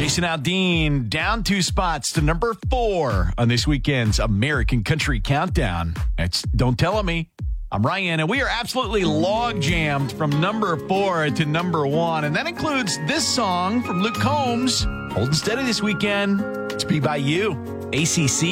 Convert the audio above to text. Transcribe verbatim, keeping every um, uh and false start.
Jason Aldean down two spots to number four on this weekend's American Country Countdown. It's Don't Tell Me. I'm Ryan, and we are absolutely log jammed from number four to number one. And that includes this song from Luke Combs, Hold Steady this weekend. To Be By You, A C C.